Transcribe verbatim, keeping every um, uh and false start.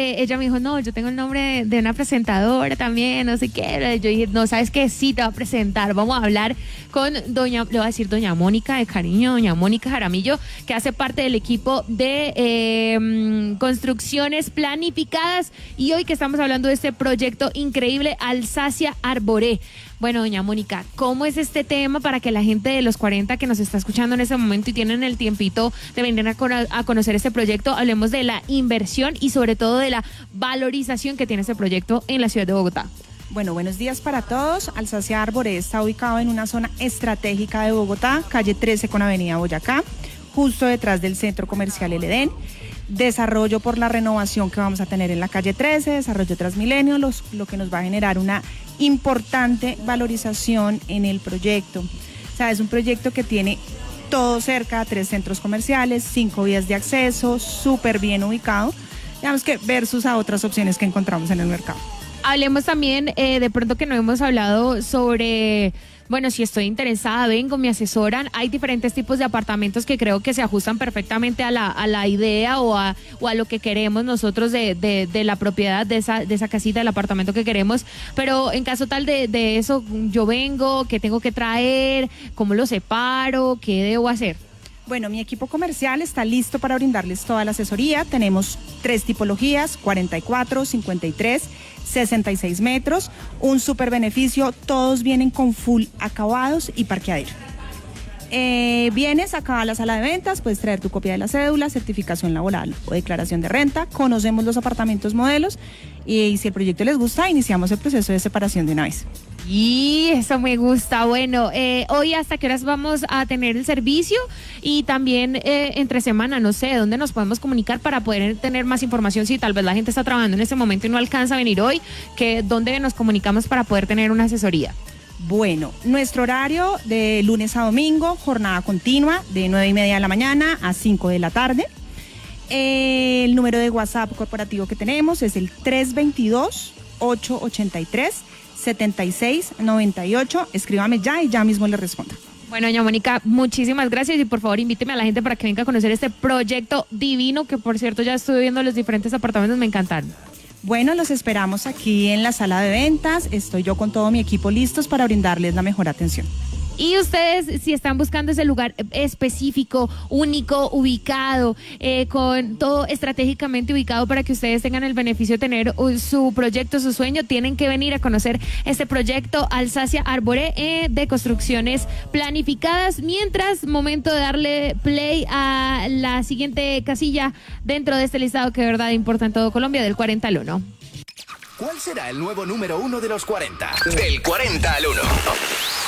eh, ella me dijo, no, yo tengo el nombre de, de una presentadora también, no sé qué. Yo dije, no, ¿sabes qué? Sí, te va a presentar. Vamos a hablar con doña, le voy a decir doña Mónica, de cariño, doña Mónica Jaramillo, que hace parte del equipo de eh, construcciones planificadas. Y hoy que estamos hablando de este proyecto increíble, Alsacia Arboré. Bueno, doña Mónica, ¿cómo es este tema para que la gente de los cuarenta que nos está escuchando en este momento y tienen el tiempito de venir a, con- a conocer este proyecto, hablemos de la inversión y sobre todo de la valorización que tiene este proyecto en la ciudad de Bogotá? Bueno, buenos días para todos. Alsacia Arboré está ubicado en una zona estratégica de Bogotá, calle trece con avenida Boyacá, justo detrás del centro comercial El Edén. Desarrollo por la renovación que vamos a tener en la calle trece, desarrollo Transmilenio, los, lo que nos va a generar una importante valorización en el proyecto. O sea, es un proyecto que tiene todo cerca, tres centros comerciales, cinco vías de acceso, súper bien ubicado, digamos que versus a otras opciones que encontramos en el mercado. Hablemos también, eh, de pronto que no hemos hablado sobre, bueno, si estoy interesada, vengo, me asesoran. Hay diferentes tipos de apartamentos que creo que se ajustan perfectamente a la, a la idea o a, o a lo que queremos nosotros de, de, de la propiedad, de esa, de esa casita, del apartamento que queremos. Pero en caso tal de, de eso, yo vengo, ¿qué tengo que traer? ¿Cómo lo separo? ¿Qué debo hacer? Bueno, mi equipo comercial está listo para brindarles toda la asesoría. Tenemos tres tipologías, cuarenta y cuatro, cincuenta y tres, sesenta y seis metros, un súper beneficio, todos vienen con full acabados y parqueadero. Eh, vienes acá a la sala de ventas, puedes traer tu copia de la cédula, certificación laboral o declaración de renta, conocemos los apartamentos modelos y, y si el proyecto les gusta, iniciamos el proceso de separación de una vez. Y eso me gusta. Bueno, eh, hoy hasta qué horas vamos a tener el servicio y también eh, entre semana, no sé, ¿dónde nos podemos comunicar para poder tener más información? Si tal vez la gente está trabajando en este momento y no alcanza a venir hoy, que ¿dónde nos comunicamos para poder tener una asesoría? Bueno, nuestro horario de lunes a domingo, jornada continua de nueve y media de la mañana a cinco de la tarde. Eh, el número de WhatsApp corporativo que tenemos es el tres dos dos, ocho ocho tres, siete seis nueve ocho. Escríbame ya y ya mismo le respondo. Bueno, doña Mónica, muchísimas gracias y por favor invíteme a la gente para que venga a conocer este proyecto divino que por cierto ya estuve viendo los diferentes apartamentos, me encantaron. Bueno, los esperamos aquí en la sala de ventas. Estoy yo con todo mi equipo listos para brindarles la mejor atención. Y ustedes, si están buscando ese lugar específico, único, ubicado, eh, con todo estratégicamente ubicado para que ustedes tengan el beneficio de tener uh, su proyecto, su sueño, tienen que venir a conocer este proyecto Alsacia Arboré eh, de construcciones planificadas. Mientras, momento de darle play a la siguiente casilla dentro de este listado que de verdad importa en todo Colombia, del cuarenta al uno. ¿Cuál será el nuevo número uno de los cuarenta? Del cuarenta al uno.